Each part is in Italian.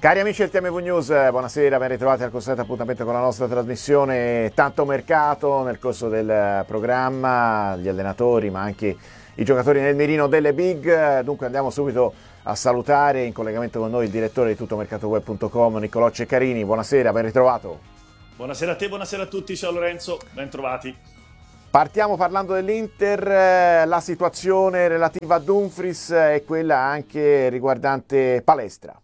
Cari amici del TMV News, buonasera, ben ritrovati al consueto appuntamento con la nostra trasmissione. Tanto mercato nel corso del programma, gli allenatori ma anche i giocatori nel mirino delle big. Dunque andiamo subito a salutare in collegamento con noi il direttore di tuttomercatoweb.com, Niccolò Ceccarini. Buonasera, ben ritrovato. Buonasera a te, buonasera a tutti, ciao Lorenzo, ben trovati. Partiamo parlando dell'Inter, la situazione relativa a Dumfries e quella anche riguardante Palestra.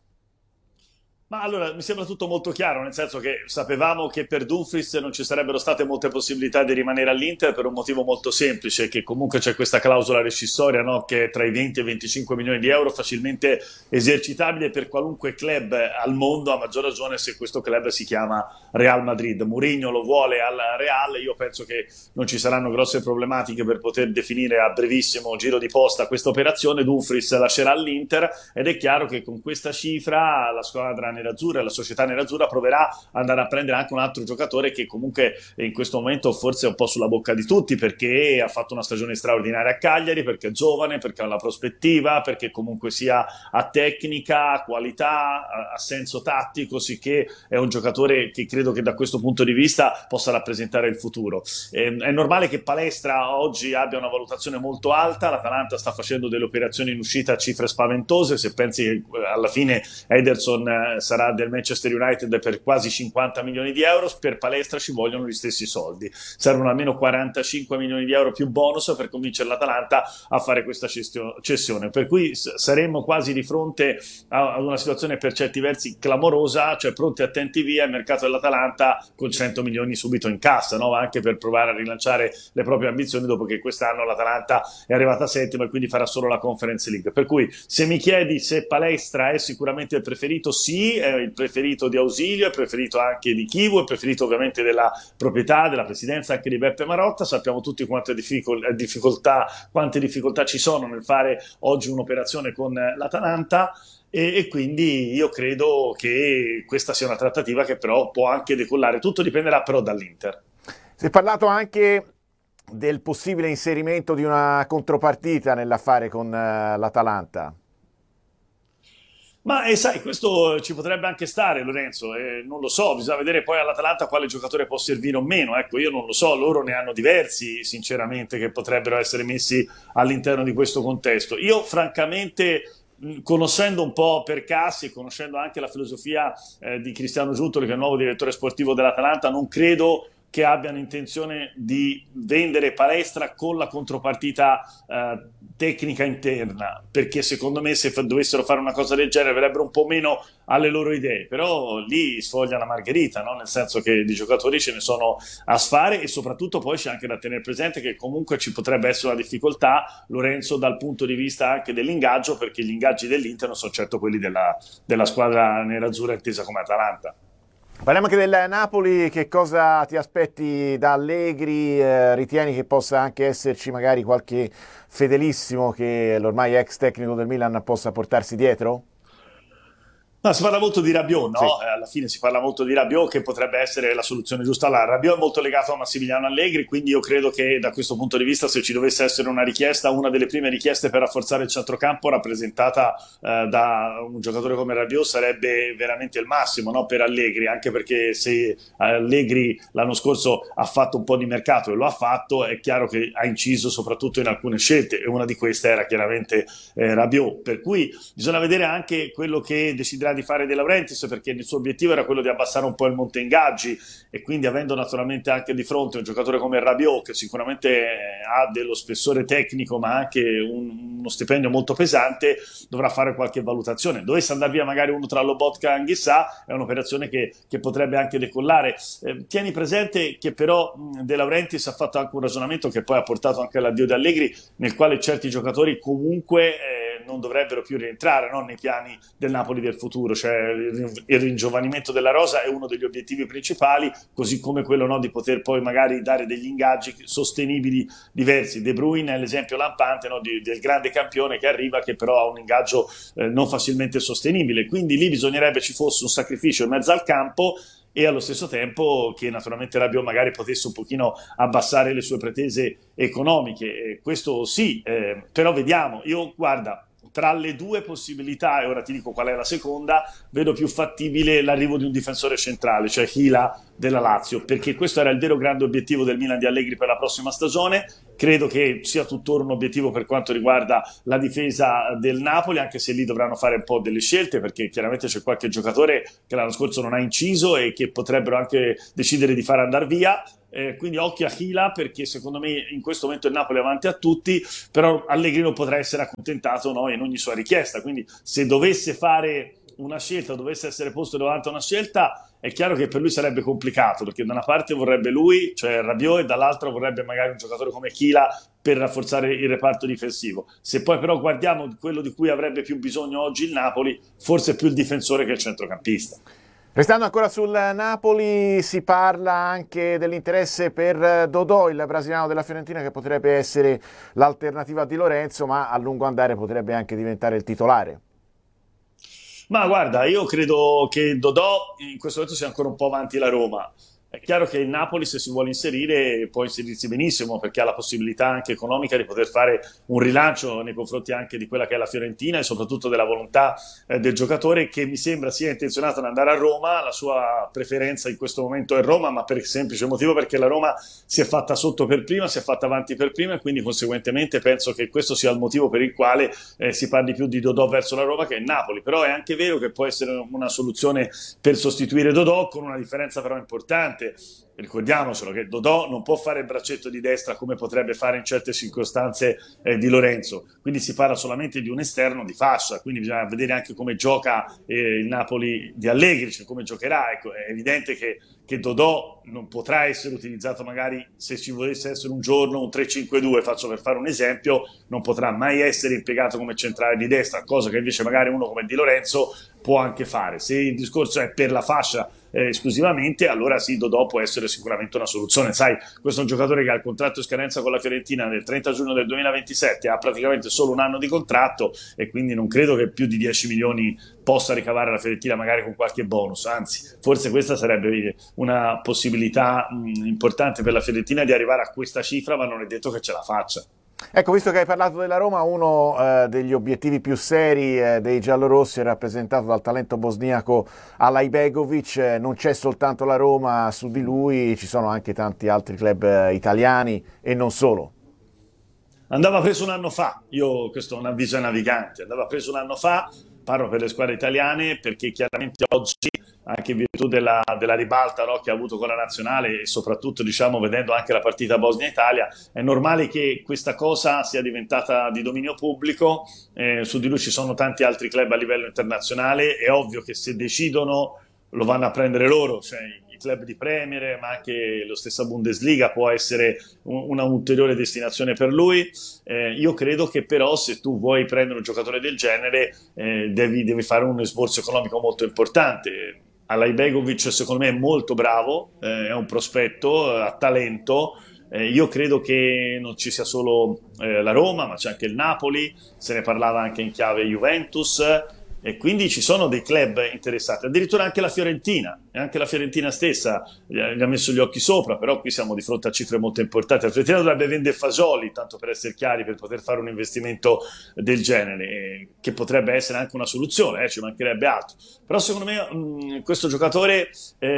Ma allora, mi sembra tutto molto chiaro, nel senso che sapevamo che per Dumfries non ci sarebbero state molte possibilità di rimanere all'Inter per un motivo molto semplice, che comunque c'è questa clausola rescissoria, no? Che è tra i 20 e i 25 milioni di euro, facilmente esercitabile per qualunque club al mondo, a maggior ragione se questo club si chiama Real Madrid. Mourinho lo vuole al Real, io penso che non ci saranno grosse problematiche per poter definire a brevissimo giro di posta questa operazione. Dumfries lascerà l'Inter ed è chiaro che con questa cifra la squadra nerazzurra e la società nerazzurra proverà ad andare a prendere anche un altro giocatore che comunque in questo momento forse è un po' sulla bocca di tutti, perché ha fatto una stagione straordinaria a Cagliari, perché è giovane, perché ha una prospettiva, perché comunque sia a tecnica, a qualità, a senso tattico, sicché è un giocatore che credo che da questo punto di vista possa rappresentare il futuro. È normale che Palestra oggi abbia una valutazione molto alta, l'Atalanta sta facendo delle operazioni in uscita a cifre spaventose, se pensi che alla fine Ederson sarà del Manchester United per quasi 50 milioni di euro, per Palestra ci vogliono gli stessi soldi, servono almeno 45 milioni di euro più bonus per convincere l'Atalanta a fare questa cessione, per cui saremmo quasi di fronte ad una situazione per certi versi clamorosa, cioè pronti attenti via il mercato dell'Atalanta con 100 milioni subito in cassa, no? Anche per provare a rilanciare le proprie ambizioni dopo che quest'anno l'Atalanta è arrivata settima e quindi farà solo la Conference League. Per cui se mi chiedi se Palestra è sicuramente il preferito, sì, è il preferito di Ausilio, è il preferito anche di Chivu, è il preferito ovviamente della proprietà, della presidenza, anche di Beppe Marotta. Sappiamo tutti quante difficoltà ci sono nel fare oggi un'operazione con l'Atalanta e quindi io credo che questa sia una trattativa che però può anche decollare, tutto dipenderà però dall'Inter. Si è parlato anche del possibile inserimento di una contropartita nell'affare con l'Atalanta. Ma sai, questo ci potrebbe anche stare, Lorenzo, non lo so, bisogna vedere poi all'Atalanta quale giocatore può servire o meno, ecco, io non lo so, loro ne hanno diversi, sinceramente, che potrebbero essere messi all'interno di questo contesto. Io, francamente, conoscendo un po' Percassi e conoscendo anche la filosofia di Cristiano Giuntoli, che è il nuovo direttore sportivo dell'Atalanta, non credo che abbiano intenzione di vendere Palestra con la contropartita tecnica interna, perché secondo me se dovessero fare una cosa del genere verrebbero un po' meno alle loro idee, però lì sfoglia la margherita, no? Nel senso che di giocatori ce ne sono a sfare e soprattutto poi c'è anche da tenere presente che comunque ci potrebbe essere una difficoltà, Lorenzo, dal punto di vista anche dell'ingaggio, perché gli ingaggi dell'Inter non sono certo quelli della squadra nerazzurra intesa come Atalanta. Parliamo anche del Napoli, che cosa ti aspetti da Allegri? Ritieni che possa anche esserci magari qualche fedelissimo che l'ormai ex tecnico del Milan possa portarsi dietro? No, si parla molto di Rabiot, no? Sì. Alla fine si parla molto di Rabiot, che potrebbe essere la soluzione giusta là. Rabiot è molto legato a Massimiliano Allegri, quindi io credo che da questo punto di vista, se ci dovesse essere una richiesta, una delle prime richieste per rafforzare il centrocampo rappresentata da un giocatore come Rabiot sarebbe veramente il massimo, no? Per Allegri, anche perché se Allegri l'anno scorso ha fatto un po' di mercato e lo ha fatto, è chiaro che ha inciso soprattutto in alcune scelte e una di queste era chiaramente Rabiot, per cui bisogna vedere anche quello che deciderà di fare De Laurentiis, perché il suo obiettivo era quello di abbassare un po' il monte ingaggi e quindi avendo naturalmente anche di fronte un giocatore come Rabiot che sicuramente ha dello spessore tecnico ma anche uno stipendio molto pesante, dovrà fare qualche valutazione. Dovesse andare via magari uno tra Lobotka e Anghissà, è un'operazione che potrebbe anche decollare. Tieni presente che però De Laurentiis ha fatto anche un ragionamento che poi ha portato anche all'addio di Allegri, nel quale certi giocatori comunque non dovrebbero più rientrare, no? Nei piani del Napoli del futuro, cioè il ringiovanimento della rosa è uno degli obiettivi principali, così come quello, no, di poter poi magari dare degli ingaggi sostenibili diversi. De Bruyne è l'esempio lampante, no, del grande campione che arriva, che però ha un ingaggio non facilmente sostenibile, quindi lì bisognerebbe ci fosse un sacrificio in mezzo al campo e allo stesso tempo che naturalmente Rabiot magari potesse un pochino abbassare le sue pretese economiche, questo sì, però vediamo, io guarda, tra le due possibilità, e ora ti dico qual è la seconda, vedo più fattibile l'arrivo di un difensore centrale, cioè Hila della Lazio, perché questo era il vero grande obiettivo del Milan di Allegri per la prossima stagione. Credo che sia tuttora un obiettivo per quanto riguarda la difesa del Napoli, anche se lì dovranno fare un po' delle scelte, perché chiaramente c'è qualche giocatore che l'anno scorso non ha inciso e che potrebbero anche decidere di far andare via. Quindi occhio a Hila, perché secondo me in questo momento il Napoli è avanti a tutti, però Allegri non potrà essere accontentato, no, in ogni sua richiesta. Quindi se dovesse fare una scelta, dovesse essere posto davanti a una scelta, è chiaro che per lui sarebbe complicato, perché da una parte vorrebbe lui, cioè Rabiot, e dall'altra vorrebbe magari un giocatore come Hila per rafforzare il reparto difensivo. Se poi però guardiamo quello di cui avrebbe più bisogno oggi il Napoli, forse è più il difensore che il centrocampista. Restando ancora sul Napoli, si parla anche dell'interesse per Dodò, il brasiliano della Fiorentina, che potrebbe essere l'alternativa di Lorenzo, ma a lungo andare potrebbe anche diventare il titolare. Ma guarda, io credo che Dodò in questo momento sia ancora un po' avanti la Roma. È chiaro che il Napoli, se si vuole inserire, può inserirsi benissimo, perché ha la possibilità anche economica di poter fare un rilancio nei confronti anche di quella che è la Fiorentina, e soprattutto della volontà del giocatore, che mi sembra sia intenzionato ad andare a Roma. La sua preferenza in questo momento è Roma, ma per il semplice motivo perché la Roma si è fatta sotto per prima, si è fatta avanti per prima, e quindi conseguentemente penso che questo sia il motivo per il quale si parli più di Dodò verso la Roma che il Napoli. Però è anche vero che può essere una soluzione per sostituire Dodò, con una differenza però importante. Ricordiamocelo che Dodò non può fare il braccetto di destra come potrebbe fare in certe circostanze di Lorenzo, quindi si parla solamente di un esterno di fascia, quindi bisogna vedere anche come gioca il Napoli di Allegri, cioè come giocherà. Ecco, è evidente che Dodò non potrà essere utilizzato, magari se ci volesse essere un giorno un 3-5-2, faccio per fare un esempio, non potrà mai essere impiegato come centrale di destra, cosa che invece magari uno come Di Lorenzo può anche fare. Se il discorso è per la fascia esclusivamente, allora sì, Dodò può essere sicuramente una soluzione. Sai, questo è un giocatore che ha il contratto in scadenza con la Fiorentina nel 30 giugno del 2027, ha praticamente solo un anno di contratto, e quindi non credo che più di 10 milioni possa ricavare la Fiorentina, magari con qualche bonus. Anzi, forse questa sarebbe una possibilità importante per la Fiorentina di arrivare a questa cifra, ma non è detto che ce la faccia. Ecco, visto che hai parlato della Roma, uno degli obiettivi più seri dei giallorossi è rappresentato dal talento bosniaco Alaibegovic. Non c'è soltanto la Roma su di lui, ci sono anche tanti altri club italiani e non solo. Andava preso un anno fa, io questo è un avviso ai naviganti, andava preso un anno fa, parlo per le squadre italiane, perché chiaramente oggi, anche in virtù della ribalta, no, che ha avuto con la nazionale, e soprattutto diciamo vedendo anche la partita Bosnia-Italia, è normale che questa cosa sia diventata di dominio pubblico. Su di lui ci sono tanti altri club a livello internazionale, è ovvio che se decidono lo vanno a prendere loro, cioè i club di Premier, ma anche lo stessa Bundesliga può essere una ulteriore destinazione per lui. Io credo che però, se tu vuoi prendere un giocatore del genere, devi fare un esborso economico molto importante. Alaibegovic secondo me è molto bravo, è un prospetto, ha talento. Io credo che non ci sia solo la Roma, ma c'è anche il Napoli, se ne parlava anche in chiave Juventus, e quindi ci sono dei club interessati, addirittura anche la Fiorentina, e anche la Fiorentina stessa gli ha messo gli occhi sopra. Però qui siamo di fronte a cifre molto importanti. La Fiorentina dovrebbe vendere Fasoli, tanto per essere chiari, per poter fare un investimento del genere, che potrebbe essere anche una soluzione, ci mancherebbe altro. Però secondo me questo giocatore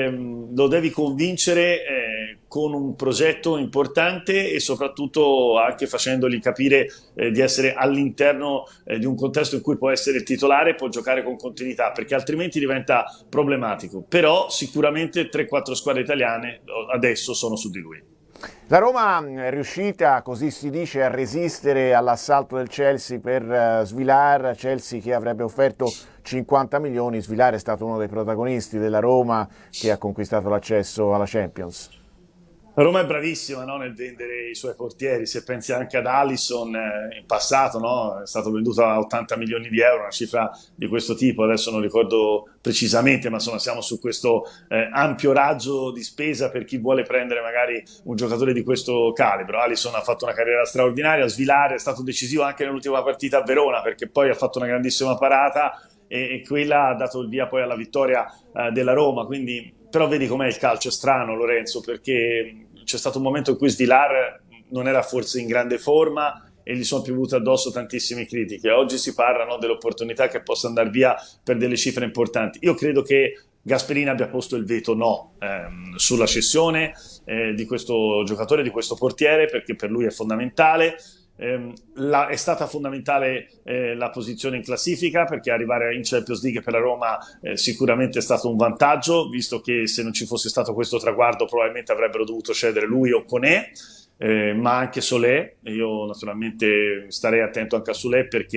lo devi convincere con un progetto importante, e soprattutto anche facendogli capire di essere all'interno di un contesto in cui può essere il titolare, può giocare con continuità, perché altrimenti diventa problematico. Però sicuramente 3-4 squadre italiane adesso sono su di lui. La Roma è riuscita, così si dice, a resistere all'assalto del Chelsea per Svilar, Chelsea che avrebbe offerto 50 milioni, Svilar è stato uno dei protagonisti della Roma che ha conquistato l'accesso alla Champions. La Roma è bravissima, no, nel vendere i suoi portieri. Se pensi anche ad Alisson, in passato, no, è stato venduto a 80 milioni di euro, una cifra di questo tipo, adesso non ricordo precisamente, ma insomma siamo su questo ampio raggio di spesa per chi vuole prendere magari un giocatore di questo calibro. Alisson ha fatto una carriera straordinaria, Svilare è stato decisivo anche nell'ultima partita a Verona, perché poi ha fatto una grandissima parata, e quella ha dato il via poi alla vittoria della Roma. Quindi, però vedi com'è il calcio, è strano, Lorenzo, perché c'è stato un momento in cui Svilar non era forse in grande forma, e gli sono piovute addosso tantissime critiche. Oggi si parla, no, dell'opportunità che possa andare via per delle cifre importanti. Io credo che Gasperini abbia posto il veto no sulla cessione di questo giocatore, di questo portiere, perché per lui è fondamentale. È stata fondamentale la posizione in classifica, perché arrivare in Champions League per la Roma sicuramente è stato un vantaggio, visto che se non ci fosse stato questo traguardo probabilmente avrebbero dovuto cedere lui o Koné, ma anche Solé. Io naturalmente starei attento anche a Solé, perché